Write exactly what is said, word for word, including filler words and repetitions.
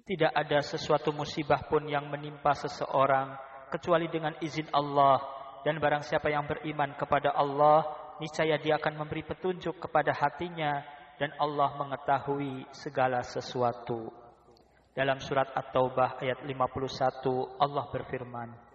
Tidak ada sesuatu musibah pun yang menimpa seseorang kecuali dengan izin Allah. Dan barang siapa yang beriman kepada Allah, niscaya dia akan memberi petunjuk kepada hatinya, dan Allah mengetahui segala sesuatu. Dalam surat At-Taubah ayat lima puluh satu, Allah berfirman,